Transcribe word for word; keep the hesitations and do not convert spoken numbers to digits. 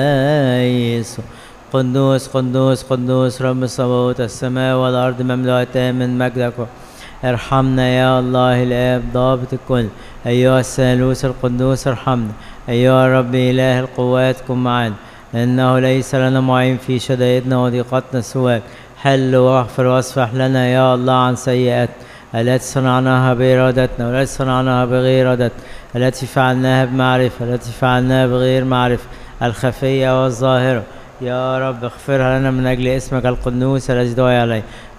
يسوع. قدوس قدوس قدوس رب الصباوت، السماء والأرض مملوءتان من مجدك. ارحمنا يا الله الآب ضابط الكل، أيها الثالوث القدوس ارحمنا. أيها الرب إله القوات كن معنا، إنه ليس لنا معين في شدائدنا وضيقتنا سواك. حل واغفر واصفح لنا يا الله عن سيئات التي صنعناها بإرادتنا والتي صنعناها بغير إرادتنا، التي فعلناها بمعرفة التي فعلناها بغير معرفة، الخفية والظاهرة. يا رب اغفرها لنا من أجل اسمك القدوس الذي دعي عليه.